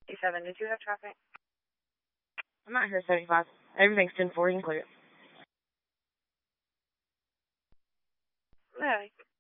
87, did you have traffic? I'm not here 75. Everything's 10-4. You can clear it. Yeah.